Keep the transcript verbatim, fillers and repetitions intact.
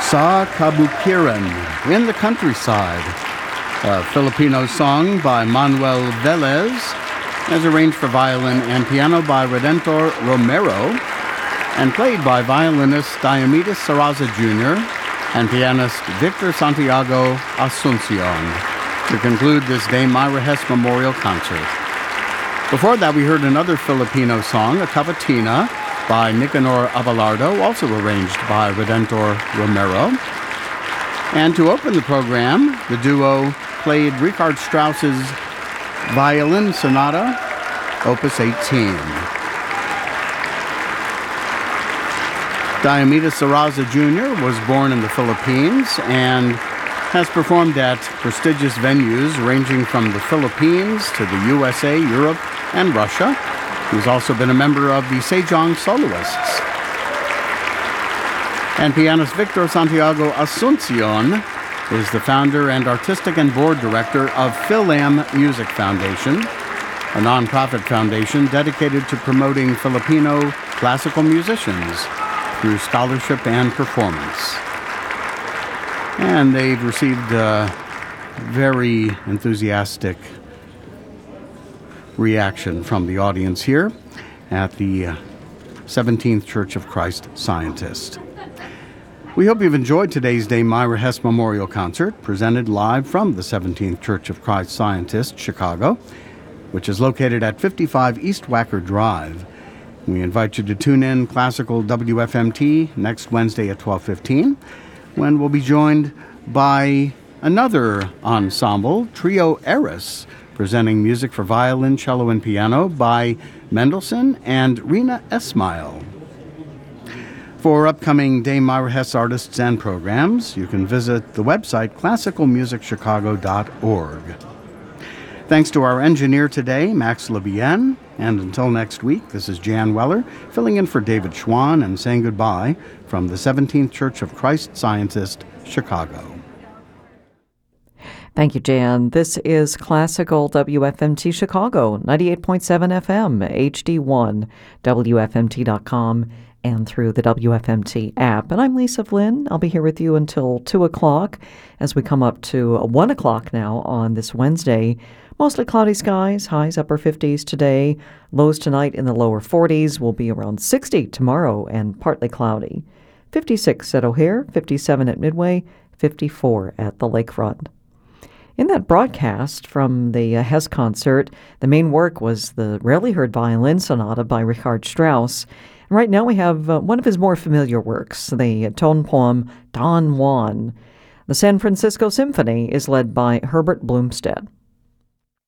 Sa Kabukiran, In the Countryside, a Filipino song by Manuel Velez, as arranged for violin and piano by Redentor Romero, and played by violinist Diomedes Sarraza Junior and pianist Victor Santiago Asuncion, to conclude this Dame Myra Hess Memorial Concert. Before that, we heard another Filipino song, a cavatina, by Nicanor Abelardo, also arranged by Redentor Romero. And to open the program, the duo played Richard Strauss's Violin Sonata, Opus eighteen. Diomedes Sarraza Junior was born in the Philippines and has performed at prestigious venues ranging from the Philippines to the U S A, Europe, and Russia. He's also been a member of the Sejong Soloists. And pianist Victor Santiago Asuncion is the founder and artistic and board director of Philam Music Foundation, a nonprofit foundation dedicated to promoting Filipino classical musicians through scholarship and performance. And they've received a very enthusiastic reaction from the audience here at the seventeenth Church of Christ Scientist. We hope you've enjoyed today's Dame Myra Hess Memorial Concert, presented live from the seventeenth Church of Christ Scientist, Chicago, which is located at fifty-five East Wacker Drive. We invite you to tune in Classical W F M T next Wednesday at twelve fifteen, when we'll be joined by another ensemble, Trio Eris, presenting music for violin, cello, and piano by Mendelssohn and Rina Esmail. For upcoming Dame Myra Hess artists and programs, you can visit the website classical music chicago dot org. Thanks to our engineer today, Max Lebien, and until next week, this is Jan Weller, filling in for David Schwann and saying goodbye from the seventeenth Church of Christ Scientist, Chicago. Thank you, Jan. This is Classical W F M T Chicago, ninety-eight point seven F M, H D one, W F M T dot com, and through the W F M T app. And I'm Lisa Flynn. I'll be here with you until two o'clock as we come up to one o'clock now on this Wednesday. Mostly cloudy skies, highs upper fifties today. Lows tonight in the lower forties. Will be around sixty tomorrow and partly cloudy. fifty-six at O'Hare, fifty-seven at Midway, fifty-four at the Lakefront. In that broadcast from the uh, Hess concert, the main work was the rarely heard Violin Sonata by Richard Strauss. And right now we have uh, one of his more familiar works, the uh, tone poem Don Juan. The San Francisco Symphony is led by Herbert Blumstead.